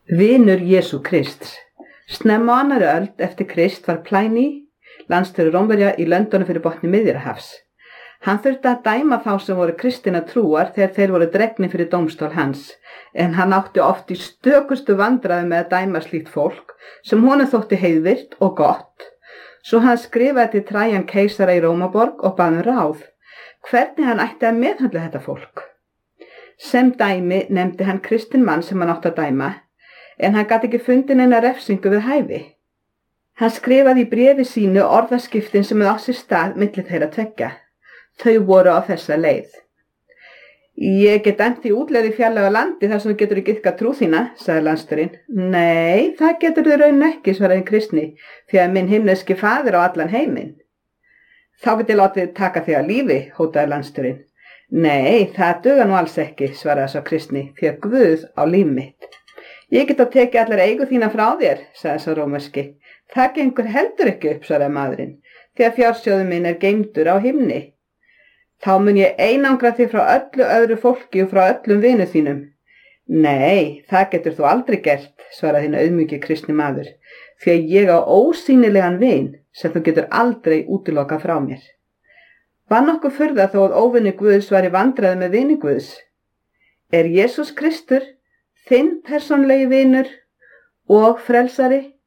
Vinur Jesú Krists. Snemma á annarri öld eftir Krist var Pliny landstjóri Rómverja í löndunum fyrir botni Miðjarðarhafs. Hann þurfti að dæma þá sem voru kristinna trúar þegar þeir voru dregnir fyrir dómstól hans, en hann átti oft í stökustu vandræðum með að dæma slíkt fólk sem honum þótti heiðvirkt og gott. Svo hann skrifaði til Trajan keisara í Rómaborg og bað ráð, hvernig hann ætti að meðhöndla þetta fólk. Sem dæmi nefndi hann kristinn mann sem hann átti að dæma, en hann gat ekki fundið neina refsingu við hæfi. Hann skrifaði í bréfi sínu orðaskiptin sem á sér stað milli þeirra tveggja. Þau voru á þessa leið. Ég get dæmt í útlegð í fjarlæga landi þar sem þú getur ekki ykkar trú þína, sagði landsstjórinn. Nei, það getur þau raun ekki, svaraði kristni, því að minn himneski faðir á allan heiminn. Þá get ég látið taka þig að lífi, hótaði landsstjórinn. Nei, það dugar nú alls ekki, svaraði svo kristni, því að Guð á líf mitt. Ég get að tekið allar eigu þína frá þér, sagði sá rómverski. Það gengur heldur ekki upp, svaraði maðurinn, því að fjársjóður minn er geymdur á himni. Þá mun ég einangra þig frá öllu öðru fólki og frá öllum vinu þínum. Nei, það getur þú aldrei gert, svaraði hinn auðmjúki kristni maður, því að ég á ósýnilegan vin sem þú getur aldrei útilokað frá mér. Var nokkuð furða þó að óvinni Guðs var í vandræði með vini Guðs? Er Jesús Kristur þinn persónulegi vinur og frelsari?